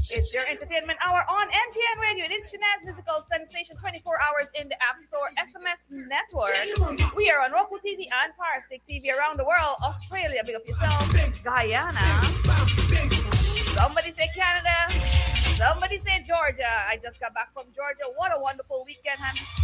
It's your entertainment hour on NTN Radio. It is Shanaz Musical Sensation 24 hours in the App Store SMS Network. We are on Roku TV and Firestick TV around the world. Australia, big up yourself. Guyana. Somebody say Canada. Somebody say Georgia. I just got back from Georgia. What a wonderful weekend, honey.